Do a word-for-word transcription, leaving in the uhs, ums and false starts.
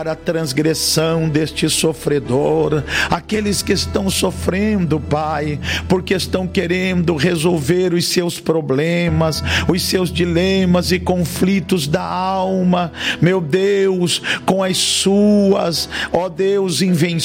a transgressão deste sofredor, aqueles que estão sofrendo, Pai, porque estão querendo resolver os seus problemas, os seus dilemas e conflitos da alma, meu Deus, com as suas, ó Deus, invenções,